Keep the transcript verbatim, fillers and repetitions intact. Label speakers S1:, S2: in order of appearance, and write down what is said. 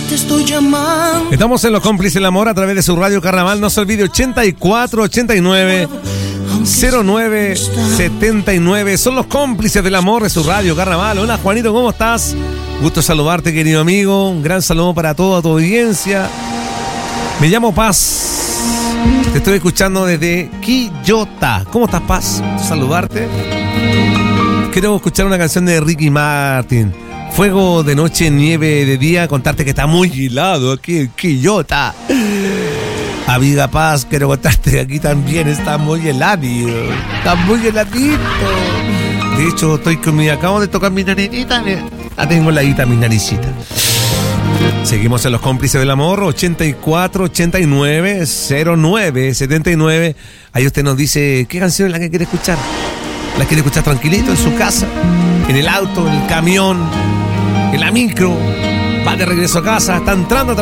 S1: te estoy llamando.
S2: Estamos en Los Cómplices del Amor a través de su radio Carnaval. No se olvide, ochenta y cuatro ochenta y nueve cero nueve setenta y nueve. Son Los Cómplices del Amor de su radio Carnaval. Hola Juanito, ¿cómo estás? Gusto saludarte, querido amigo. Un gran saludo para toda tu audiencia. Me llamo Paz. Te estoy escuchando desde Quillota. ¿Cómo estás, Paz? Saludarte. Quiero escuchar una canción de Ricky Martin. Fuego de noche, nieve de día. Contarte que está muy helado aquí en Quillota. Amiga Paz, quiero contarte que aquí también está muy helado. Está muy heladito. De hecho, estoy con mi... Acabo de tocar mi narinita. La tengo heladita, mi naricita. Seguimos en Los Cómplices del Amor, ochenta y cuatro ochenta y nueve cero nueve setenta y nueve. Ahí usted nos dice qué canción es la que quiere escuchar. ¿La quiere escuchar tranquilito en su casa, en el auto, en el camión, en la micro? Va de regreso a casa, está entrando a